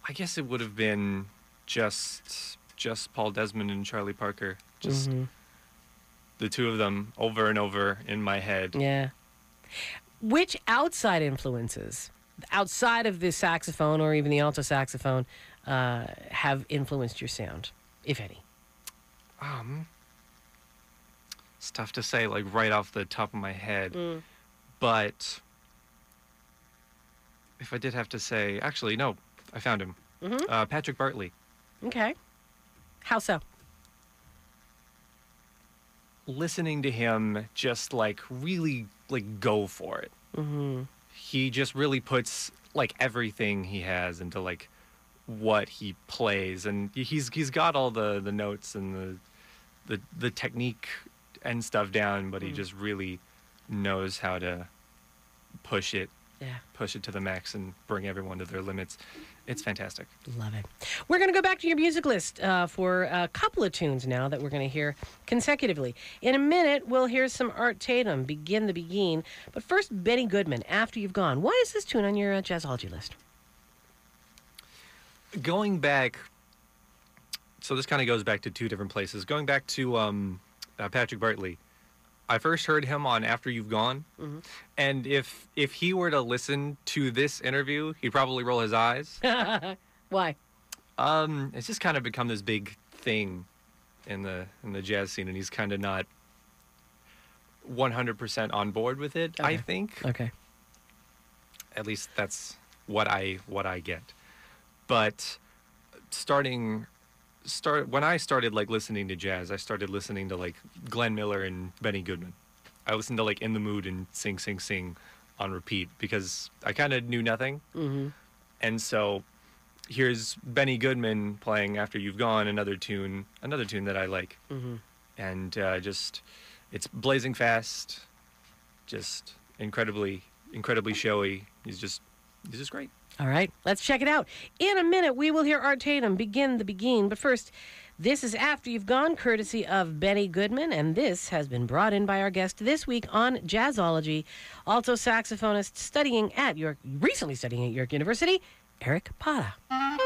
I guess it would have been just Paul Desmond and Charlie Parker. Just the two of them over and over in my head. Yeah. Which outside influences, outside of the saxophone or even the alto saxophone, have influenced your sound, if any? It's tough to say, like, right off the top of my head. But if I did have to say, actually, no, I found him. Patrick Bartley. Okay. How so? Listening to him just, like, really, like, go for it. He just really puts, like, everything he has into, like, what he plays. And he's got all the notes and the technique and stuff down, but he just really knows how to push it to the max and bring everyone to their limits. It's fantastic. Love it. We're going to go back to your music list for a couple of tunes now that we're going to hear consecutively. In a minute, we'll hear some Art Tatum, Begin the Begin. But first, Benny Goodman, After You've Gone. Why is this tune on your Jazzology list? Going back, so this kind of goes back to two different places. Going back to Patrick Bartley, I first heard him on After You've Gone, and if he were to listen to this interview, he'd probably roll his eyes. Why? It's just kind of become this big thing in the jazz scene, and he's kind of not 100% on board with it. Okay. I think. Okay. At least that's what I get. But when I started like listening to jazz, I started listening to like Glenn Miller and Benny Goodman. I listened to like In the Mood and Sing Sing Sing on repeat because I kind of knew nothing. And so here's Benny Goodman playing After You've Gone, another tune that I like. And it's blazing fast, just incredibly showy. He's just great. All right, let's check it out. In a minute, we will hear Art Tatum, Begin the Begin. But first, this is After You've Gone, courtesy of Benny Goodman. And this has been brought in by our guest this week on Jazzology, alto saxophonist recently studying at York University, Eric Pata.